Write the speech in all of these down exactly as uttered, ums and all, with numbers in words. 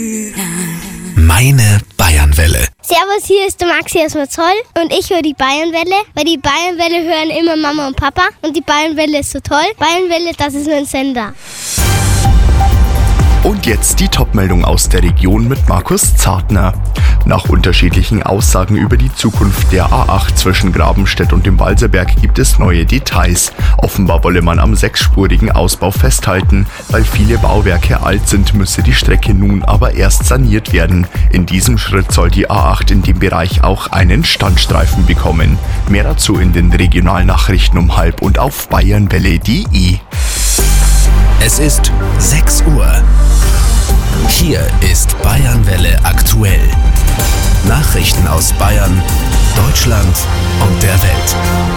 Meine Bayernwelle. Servus, hier ist der Maxi aus Marzell und ich höre die Bayernwelle, weil die Bayernwelle hören immer Mama und Papa und die Bayernwelle ist so toll. Bayernwelle, das ist mein Sender. Und jetzt die Top-Meldung aus der Region mit Markus Zartner. Nach unterschiedlichen Aussagen über die Zukunft der A acht zwischen Grabenstedt und dem Walserberg gibt es neue Details. Offenbar wolle man am sechsspurigen Ausbau festhalten. Weil viele Bauwerke alt sind, müsse die Strecke nun aber erst saniert werden. In diesem Schritt soll die A acht in dem Bereich auch einen Standstreifen bekommen. Mehr dazu in den Regionalnachrichten um halb und auf bayernwelle punkt de. Es ist sechs Uhr. Hier ist Bayernwelle aktuell. Nachrichten aus Bayern, Deutschland und der Welt.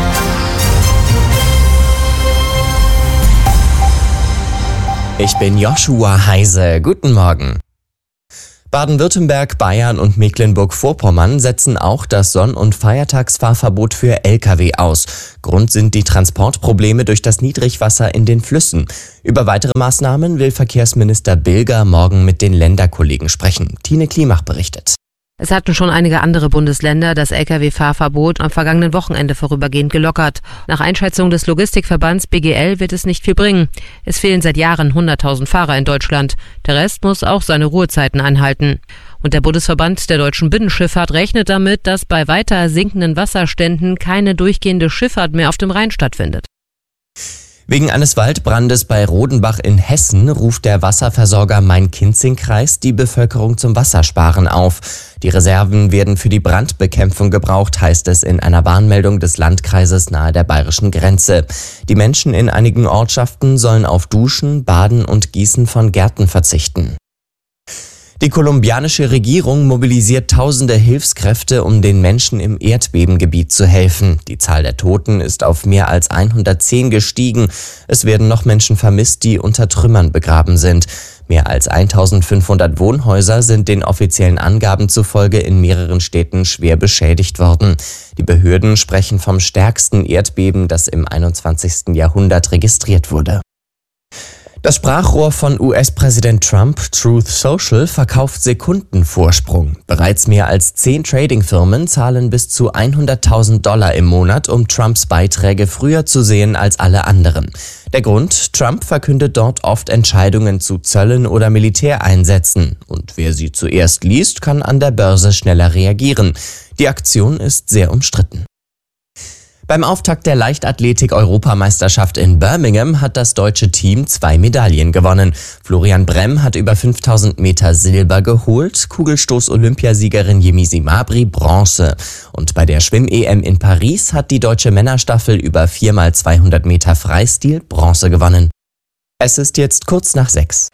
Ich bin Joshua Heise. Guten Morgen. Baden-Württemberg, Bayern und Mecklenburg-Vorpommern setzen auch das Sonn- und Feiertagsfahrverbot für L K W aus. Grund sind die Transportprobleme durch das Niedrigwasser in den Flüssen. Über weitere Maßnahmen will Verkehrsminister Bilger morgen mit den Länderkollegen sprechen. Tine Klimach berichtet. Es hatten schon einige andere Bundesländer das L K W-Fahrverbot am vergangenen Wochenende vorübergehend gelockert. Nach Einschätzung des Logistikverbands B G L wird es nicht viel bringen. Es fehlen seit Jahren hunderttausend Fahrer in Deutschland. Der Rest muss auch seine Ruhezeiten einhalten. Und der Bundesverband der deutschen Binnenschifffahrt rechnet damit, dass bei weiter sinkenden Wasserständen keine durchgehende Schifffahrt mehr auf dem Rhein stattfindet. Wegen eines Waldbrandes bei Rodenbach in Hessen ruft der Wasserversorger Main-Kinzig-Kreis die Bevölkerung zum Wassersparen auf. Die Reserven werden für die Brandbekämpfung gebraucht, heißt es in einer Warnmeldung des Landkreises nahe der bayerischen Grenze. Die Menschen in einigen Ortschaften sollen auf Duschen, Baden und Gießen von Gärten verzichten. Die kolumbianische Regierung mobilisiert tausende Hilfskräfte, um den Menschen im Erdbebengebiet zu helfen. Die Zahl der Toten ist auf mehr als hundertzehn gestiegen. Es werden noch Menschen vermisst, die unter Trümmern begraben sind. Mehr als eintausendfünfhundert Wohnhäuser sind den offiziellen Angaben zufolge in mehreren Städten schwer beschädigt worden. Die Behörden sprechen vom stärksten Erdbeben, das im einundzwanzigsten Jahrhundert registriert wurde. Das Sprachrohr von U S-Präsident Trump, Truth Social, verkauft Sekundenvorsprung. Bereits mehr als zehn Trading-Firmen zahlen bis zu hunderttausend Dollar im Monat, um Trumps Beiträge früher zu sehen als alle anderen. Der Grund? Trump verkündet dort oft Entscheidungen zu Zöllen oder Militäreinsätzen. Und wer sie zuerst liest, kann an der Börse schneller reagieren. Die Aktion ist sehr umstritten. Beim Auftakt der Leichtathletik-Europameisterschaft in Birmingham hat das deutsche Team zwei Medaillen gewonnen. Florian Bremm hat über fünftausend Meter Silber geholt, Kugelstoß-Olympiasiegerin Yemisi Mabry Bronze. Und bei der Schwimm-E M in Paris hat die deutsche Männerstaffel über vier mal zweihundert Meter Freistil Bronze gewonnen. Es ist jetzt kurz nach sechs.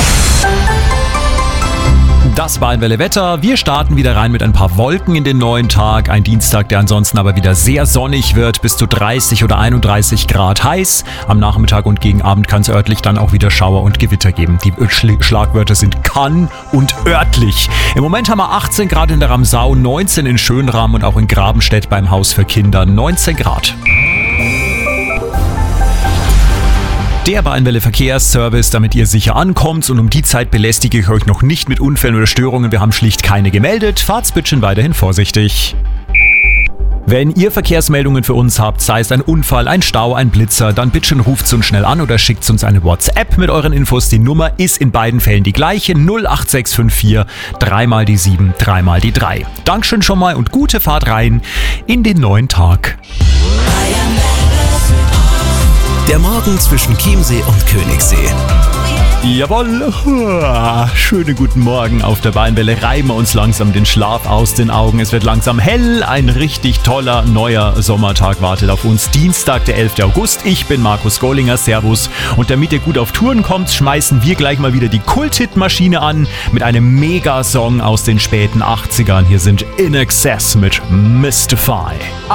Das Bayernwelle Wetter. Wir starten wieder rein mit ein paar Wolken in den neuen Tag. Ein Dienstag, der ansonsten aber wieder sehr sonnig wird, bis zu dreißig oder einunddreißig Grad heiß. Am Nachmittag und gegen Abend kann es örtlich dann auch wieder Schauer und Gewitter geben. Die Schlagwörter sind kann und örtlich. Im Moment haben wir achtzehn Grad in der Ramsau, neunzehn in Schönram und auch in Grabenstedt beim Haus für Kinder neunzehn Grad. Der Bayernwelle Verkehrsservice, damit ihr sicher ankommt, und um die Zeit belästige ich euch noch nicht mit Unfällen oder Störungen. Wir haben schlicht keine gemeldet. Fahrt's bitte weiterhin vorsichtig. Wenn ihr Verkehrsmeldungen für uns habt, sei es ein Unfall, ein Stau, ein Blitzer, dann bitte ruft uns schnell an oder schickt uns eine WhatsApp mit euren Infos. Die Nummer ist in beiden Fällen die gleiche: null acht sechs fünf vier, dreimal die sieben, dreimal die drei. Dankeschön schon mal und gute Fahrt rein in den neuen Tag. Der Morgen zwischen Chiemsee und Königssee. Jawohl, schönen guten Morgen auf der Bayernwelle. Reiben wir uns langsam den Schlaf aus den Augen. Es wird langsam hell. Ein richtig toller neuer Sommertag wartet auf uns. Dienstag, der elfter August. Ich bin Markus Gollinger. Servus. Und damit ihr gut auf Touren kommt, schmeißen wir gleich mal wieder die Kult-Hit-Maschine an mit einem Megasong aus den späten achtzigern. Hier sind In Excess mit Mystify.